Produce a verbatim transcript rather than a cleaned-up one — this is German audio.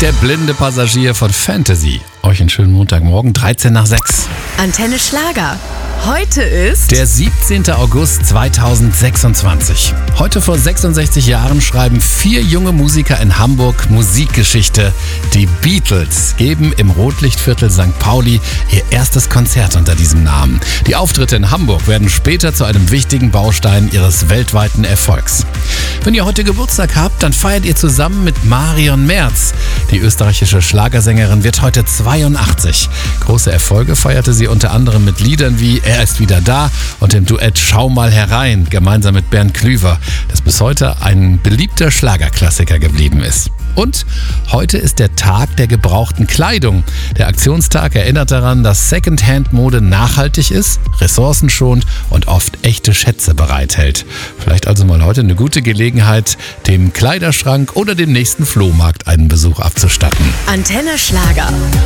der blinde Passagier von Fantasy. Euch einen schönen Montagmorgen, dreizehn nach sechs. Antenne Schlager. Heute ist Der siebzehnten August zweitausendsechsundzwanzig. Heute vor sechsundsechzig Jahren schreiben vier junge Musiker in Hamburg Musikgeschichte. Die Beatles geben im Rotlichtviertel Sankt Pauli ihr erstes Konzert unter diesem Namen. Die Auftritte in Hamburg werden später zu einem wichtigen Baustein ihres weltweiten Erfolgs. Wenn ihr heute Geburtstag habt, dann feiert ihr zusammen mit Marion Merz. Die österreichische Schlagersängerin wird heute zweiundachtzig. Große Erfolge feierte sie unter anderem mit Liedern wie Er ist wieder da und dem Duett Schau mal herein, gemeinsam mit Bernd Klüver, das bis heute ein beliebter Schlagerklassiker geblieben ist. Und heute ist der Tag der gebrauchten Kleidung. Der Aktionstag erinnert daran, dass Secondhand-Mode nachhaltig ist, ressourcenschonend und oft echte Schätze bereithält. Vielleicht also mal heute eine gute Gelegenheit, dem Kleiderschrank oder dem nächsten Flohmarkt einen Besuch abzustatten. Antenne Schlager.